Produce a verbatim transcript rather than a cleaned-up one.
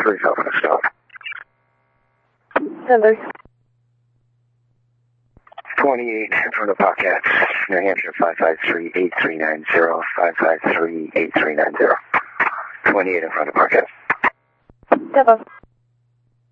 Three South Stop. Number. twenty-eight in front of Pockets, New Hampshire, five five three, eight three nine zero, five five three, eight three nine zero. twenty-eight in front of Pockets. Double.